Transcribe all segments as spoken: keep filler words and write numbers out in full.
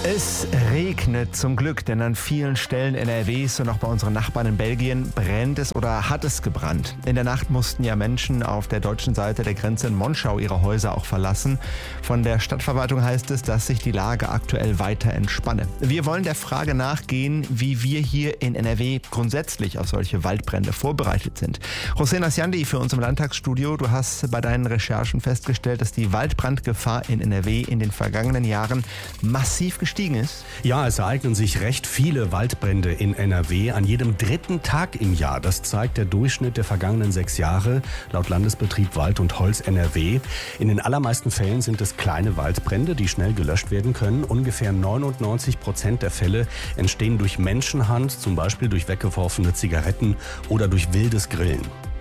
Es regnet zum Glück, denn an vielen Stellen N R Ws und auch bei unseren Nachbarn in Belgien brennt es oder hat es gebrannt. In der Nacht mussten ja Menschen auf der deutschen Seite der Grenze in Monschau ihre Häuser auch verlassen. Von der Stadtverwaltung heißt es, dass sich die Lage aktuell weiter entspanne. Wir wollen der Frage nachgehen, wie wir hier in N R W grundsätzlich auf solche Waldbrände vorbereitet sind. Hossein Asjandi für uns im Landtagsstudio. Du hast bei deinen Recherchen festgestellt, dass die Waldbrandgefahr in N R W in den vergangenen Jahren massiv gestiegen ist. Ja, es ereignen sich recht viele Waldbrände in N R W an jedem dritten Tag im Jahr. Das zeigt der Durchschnitt der vergangenen sechs Jahre laut Landesbetrieb Wald und Holz N R W. In den allermeisten Fällen sind es kleine Waldbrände, die schnell gelöscht werden können. Ungefähr neunundneunzig Prozent der Fälle entstehen durch Menschenhand, zum Beispiel durch weggeworfene Zigaretten oder durch wildes Grillen.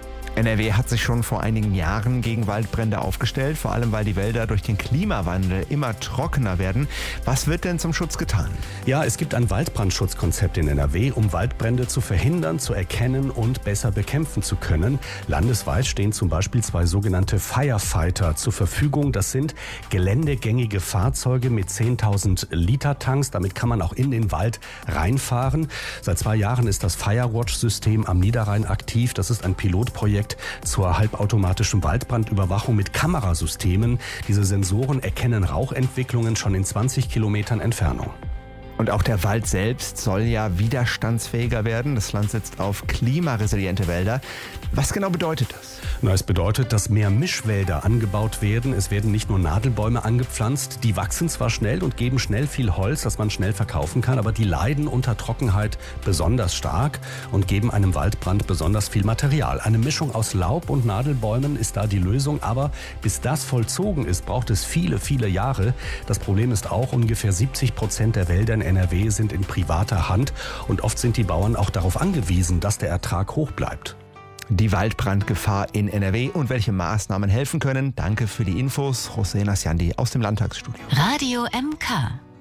N R W hat sich schon vor einigen Jahren gegen Waldbrände aufgestellt, vor allem weil die Wälder durch den Klimawandel immer trockener werden. Was wird denn zum Schutz getan? Ja, es gibt ein Waldbrandschutzkonzept in N R W, um Waldbrände zu verhindern, zu erkennen und besser bekämpfen zu können. Landesweit stehen zum Beispiel zwei sogenannte Firefighter zur Verfügung. Das sind geländegängige Fahrzeuge mit zehntausend Liter Tanks. Damit kann man auch in den Wald reinfahren. Seit zwei Jahren ist das Firewatch-System am Niederrhein aktiv. Das ist ein Pilotprojekt zur halbautomatischen Waldbrandüberwachung mit Kamerasystemen. Diese Sensoren erkennen Rauchentwicklungen schon in zwanzig Kilometern Entfernung. Und auch der Wald selbst soll ja widerstandsfähiger werden. Das Land setzt auf klimaresiliente Wälder. Was genau bedeutet das? Na, es bedeutet, dass mehr Mischwälder angebaut werden. Es werden nicht nur Nadelbäume angepflanzt. Die wachsen zwar schnell und geben schnell viel Holz, das man schnell verkaufen kann, aber die leiden unter Trockenheit besonders stark und geben einem Waldbrand besonders viel Material. Eine Mischung aus Laub und Nadelbäumen ist da die Lösung, aber bis das vollzogen ist, braucht es viele, viele Jahre. Das Problem ist auch, ungefähr siebzig Prozent der Wälder in N R W sind in privater Hand und oft sind die Bauern auch darauf angewiesen, dass der Ertrag hoch bleibt. Die Waldbrandgefahr in N R W und welche Maßnahmen helfen können. Danke für die Infos, Hossein Asjandi aus dem Landtagsstudio. Radio M K.